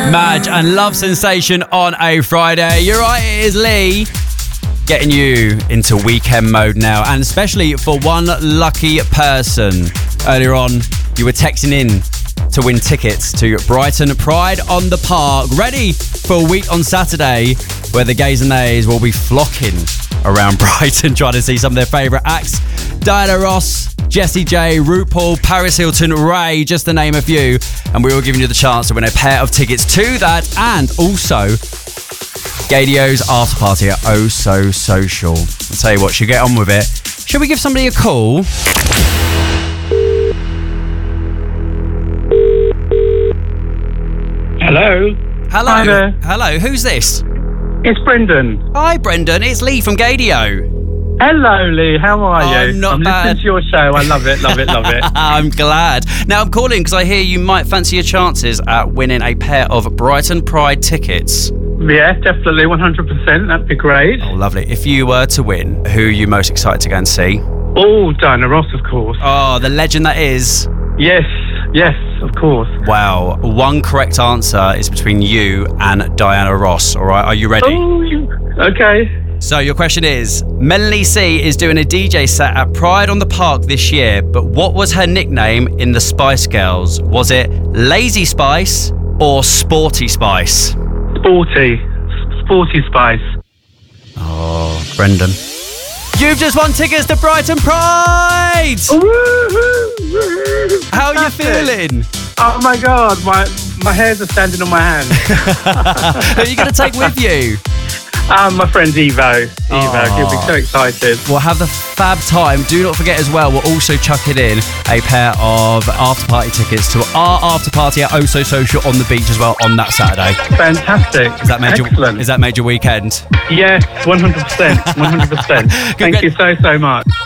Madge and Love Sensation on a Friday. You're right, it is Lee. Getting you into weekend mode now, and especially for one lucky person. Earlier on, you were texting in to win tickets to Brighton Pride on the Park. Ready for a week on Saturday where the gays and nays will be flocking around Brighton trying to see some of their favourite acts. Diana Ross, Jessie J, RuPaul, Paris Hilton, Ray, just to name a few. And we will give you the chance to win a pair of tickets to that, and also Gaydio's after party at Oh So Social. I'll tell you what, she'll get on with it. Shall we give somebody a call? Hello. Hello. Hi there. Hello, who's this? It's Brendan. Hi Brendan, it's Lee from Gaydio. Hello, Lee. How are you? I'm not bad. Listening to your show. I love it, love it, love it. I'm glad. Now I'm calling because I hear you might fancy your chances at winning a pair of Brighton Pride tickets. Yeah, definitely, 100%. That'd be great. Oh, lovely. If you were to win, who are you most excited to go and see? Oh, Diana Ross, of course. Oh, the legend that is. Yes, of course. Wow. One correct answer is between you and Diana Ross. All right, are you ready? Okay. So your question is, Melanie C is doing a DJ set at Pride on the Park this year, but what was her nickname in the Spice Girls? Was it Lazy Spice or Sporty Spice? Sporty Spice. Oh, Brendan. You've just won tickets to Brighton Pride! How are you feeling? Oh my God, my hairs are standing on my hands. Who are you going to take with you? My friend Evo, he'll be so excited. We'll have the fab time. Do not forget as well, we're also chucking in a pair of after party tickets to our after party at Oh So Social on the beach as well on that Saturday. Fantastic. Has that made your weekend? Yes, 100%. 100%. Thank you so much.